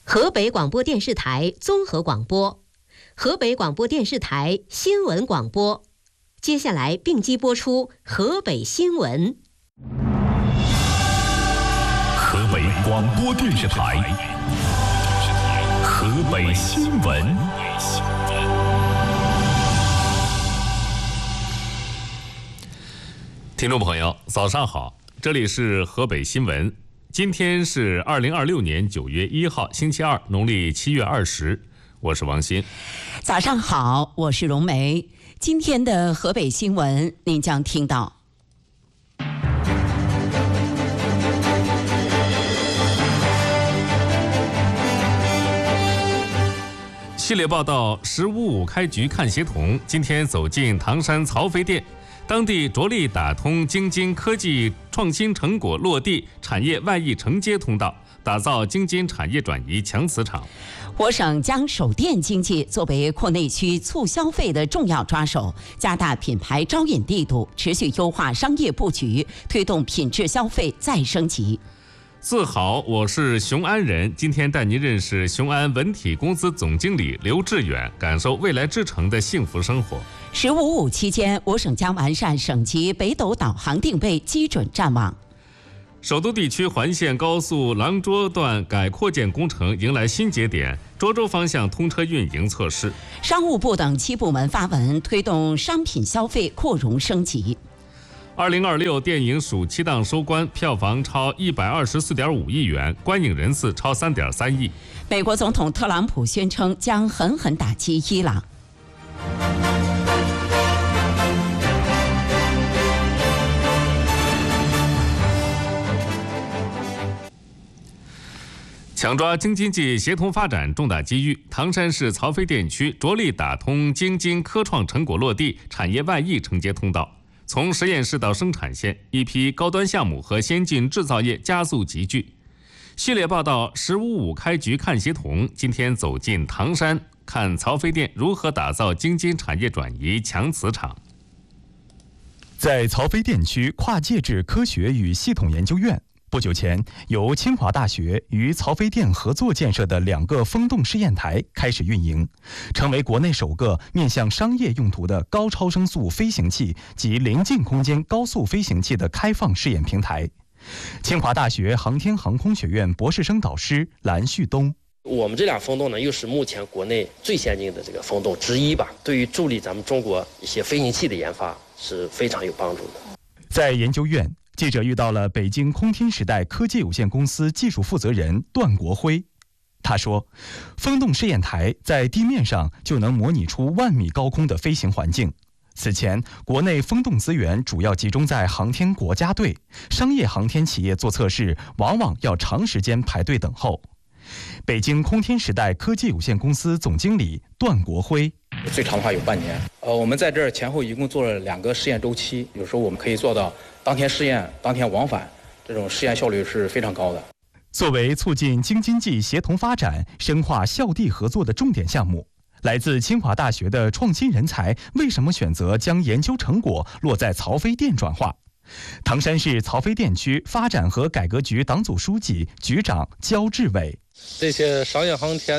河北广播电视台综合广播，河北广播电视台新闻广播。接下来并机播出河北新闻。 河北广播电视台河北新闻。听众朋友，早上好，这里是河北新闻。今天是2026年9月1号，星期二，农历7月20，我是王鑫。 早上好，我是荣梅。今天的河北新闻，您将听到： 系列报道，15.5开局看协同。今天走进唐山曹妃店，当地着力打通京津科技创新成果落地产业外溢承接通道，打造京津产业转移强磁场。 我省将手电经济作为扩内需促消费的重要抓手，加大品牌招引力度，持续优化商业布局，推动品质消费再升级。 自好，我是雄安人，今天带您认识雄安文体公司总经理刘志远，感受未来之城的幸福生活。 15.5期间，我省将完善省级北斗导航定位基准站网。 首都地区环线高速廊涿段改扩建工程迎来新节点，涿州方向通车运营测试。 商务部等7部门发文，推动商品消费扩容升级。 2026电影暑期档收官，票房超124.5亿元，观影人次超3.3亿。 美国总统特朗普宣称将狠狠打击伊朗。 抢抓京津冀协同发展重大机遇，唐山市曹妃甸区着力打通京津科创成果落地产业外溢承接通道，从实验室到生产线，一批高端项目和先进制造业加速集聚。系列报道15.5开局看协同，今天走进唐山，看曹妃甸如何打造京津产业转移强磁场。 在曹妃甸区跨介质科学与系统研究院，不久前，由清华大学与曹妃甸合作建设的2个风洞试验台开始运营，成为国内首个面向商业用途的高超声速飞行器及临近空间高速飞行器的开放试验平台。清华大学航天航空学院博士生导师蓝旭东： 我们这俩风洞呢，又是目前国内最先进的这个风洞之一吧，对于助力咱们中国一些飞行器的研发是非常有帮助的。 在研究院，记者遇到了北京空天时代科技有限公司技术负责人段国辉。他说，风洞试验台在地面上就能模拟出10000米高空的飞行环境。此前，国内风洞资源主要集中在航天国家队，商业航天企业做测试往往要长时间排队等候。北京空天时代科技有限公司总经理段国辉： 最长的话有半年。我们在这儿前后一共做了2个试验周期，有时候我们可以做到当天试验当天往返，这种试验效率是非常高的。 作为促进京津冀协同发展、深化校地合作的重点项目，来自清华大学的创新人才为什么选择将研究成果落在曹妃甸转化？唐山市曹妃甸区发展和改革局党组书记、局长焦志伟： 这些商业航天